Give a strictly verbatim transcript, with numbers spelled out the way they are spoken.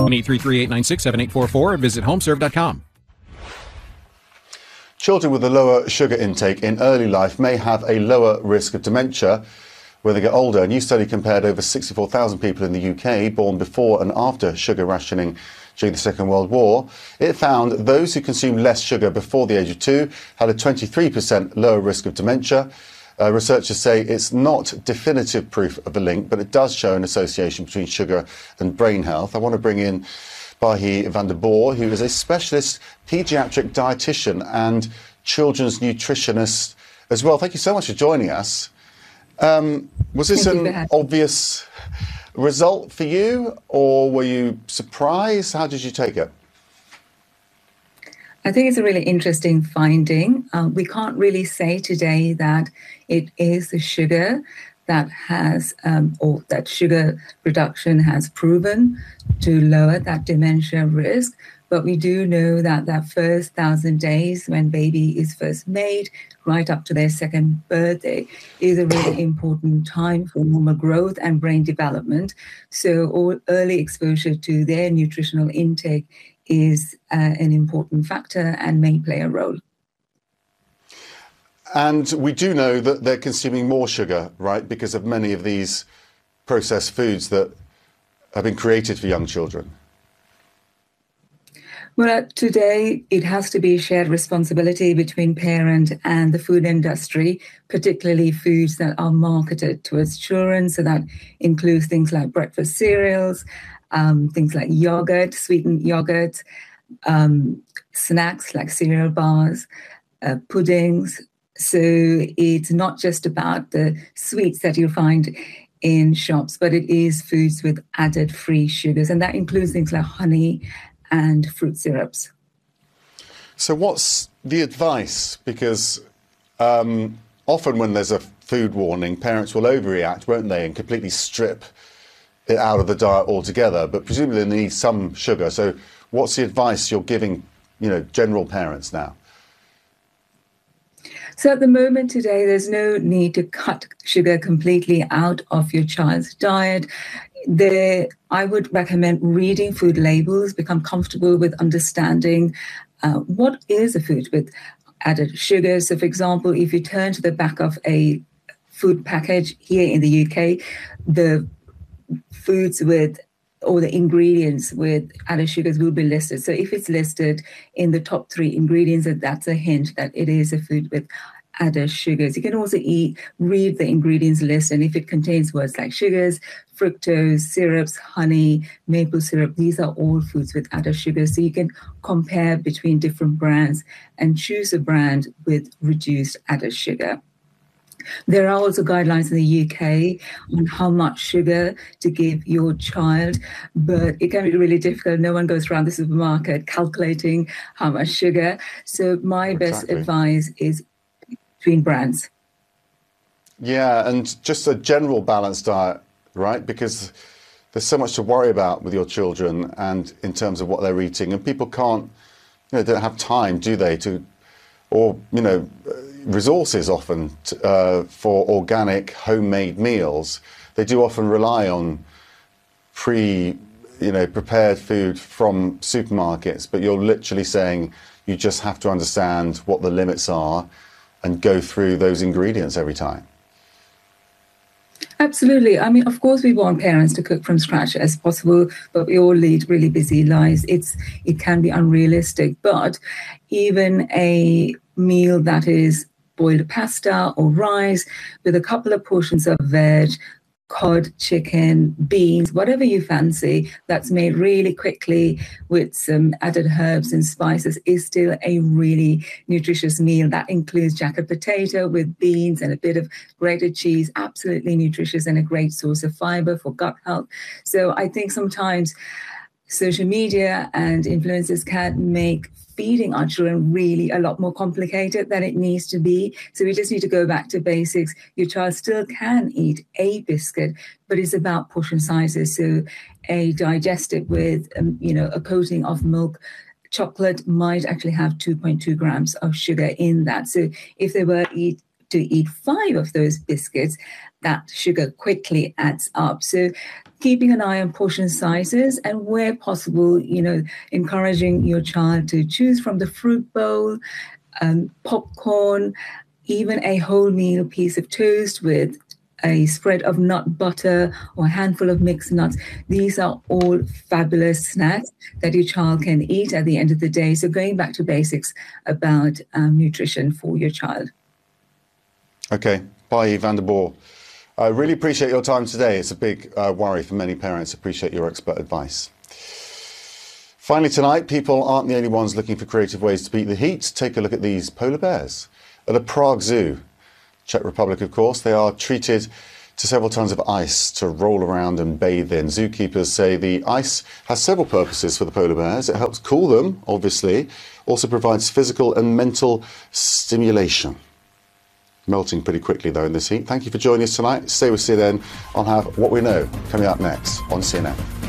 eight three three, eight nine six, seven eight four four or visit homeserve dot com. Children with a lower sugar intake in early life may have a lower risk of dementia when they get older. A new study compared over sixty-four thousand people in the U K born before and after sugar rationing during the Second World War. It found those who consumed less sugar before the age of two had a twenty-three percent lower risk of dementia. Uh, researchers say it's not definitive proof of a link, but it does show an association between sugar and brain health. I want to bring in Bahi van der Boer, who is a specialist paediatric dietitian and children's nutritionist as well. Thank you so much for joining us. Um, was this Thank an obvious result for you, or were you surprised? How did you take it? I think it's a really interesting finding. Um, we can't really say today that it is the sugar that has, um, or that sugar reduction has proven to lower that dementia risk. But we do know that that first thousand days when baby is first made, right up to their second birthday, is a really important time for normal growth and brain development. So all early exposure to their nutritional intake is uh, an important factor and may play a role. And we do know that they're consuming more sugar, right, because of many of these processed foods that have been created for young children. Well, today it has to be a shared responsibility between parent and the food industry, particularly foods that are marketed towards children. So that includes things like breakfast cereals, um, things like yogurt, sweetened yogurt, um, snacks like cereal bars, uh, puddings. So it's not just about the sweets that you find in shops, but it is foods with added free sugars. And that includes things like honey and fruit syrups. So what's the advice? Because um, often when there's a food warning, parents will overreact, won't they, and completely strip it out of the diet altogether. But presumably they need some sugar. So what's the advice you're giving, you know, general parents now? So at the moment today, there's no need to cut sugar completely out of your child's diet. There, I would recommend reading food labels, become comfortable with understanding uh, what is a food with added sugar. So for example, if you turn to the back of a food package here in the U K, the foods with or the ingredients with added sugars will be listed. So if it's listed in the top three ingredients, that's a hint that it is a food with added sugars. You can also eat, read the ingredients list, and if it contains words like sugars, fructose, syrups, honey, maple syrup, these are all foods with added sugars. So you can compare between different brands and choose a brand with reduced added sugar. There are also guidelines in the U K on how much sugar to give your child, but it can be really difficult. No one goes around the supermarket calculating how much sugar. So my Exactly. best advice is between brands. Yeah, and just a general balanced diet, right? Because there's so much to worry about with your children and in terms of what they're eating, and people can't, you know, don't have time, do they, to, or, you know, resources often uh, for organic homemade meals. They do often rely on pre, you know, prepared food from supermarkets, but you're literally saying you just have to understand what the limits are and go through those ingredients every time. Absolutely. I mean, of course, we want parents to cook from scratch as possible, but we all lead really busy lives. It's it can be unrealistic, but even a meal that is boiled pasta or rice with a couple of portions of veg, cod, chicken, beans, whatever you fancy, that's made really quickly with some added herbs and spices is still a really nutritious meal. That includes jacket potato with beans and a bit of grated cheese, absolutely nutritious and a great source of fiber for gut health. So I think sometimes social media and influencers can make feeding our children really a lot more complicated than it needs to be. So we just need to go back to basics. Your child still can eat a biscuit, but it's about portion sizes. So a digestive with, um, you know, a coating of milk chocolate might actually have two point two grams of sugar in that. So if they were eat, to eat five of those biscuits, that sugar quickly adds up. So keeping an eye on portion sizes, and where possible, you know, encouraging your child to choose from the fruit bowl, um, popcorn, even a wholemeal piece of toast with a spread of nut butter or a handful of mixed nuts. These are all fabulous snacks that your child can eat at the end of the day. So going back to basics about um, nutrition for your child. Okay, bye, Van der Boer. I really appreciate your time today. It's a big uh, worry for many parents. Appreciate your expert advice. Finally tonight, people aren't the only ones looking for creative ways to beat the heat. Take a look at these polar bears at a Prague zoo. Czech Republic, of course. They are treated to several tons of ice to roll around and bathe in. Zookeepers say the ice has several purposes for the polar bears. It helps cool them, obviously, also provides physical and mental stimulation. Melting pretty quickly, though, in this heat. Thank you for joining us tonight. Stay with C N N. I'll have What We Know coming up next on C N N.